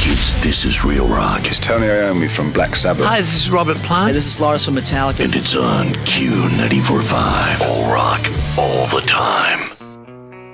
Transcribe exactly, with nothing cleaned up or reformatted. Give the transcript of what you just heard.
kids, this is Real Rock. It's Tony Iommi from Black Sabbath. Hi, this is Robert Plant. Hey, this is Lars from Metallica. And it's on Q ninety-four point five. All rock, all the time.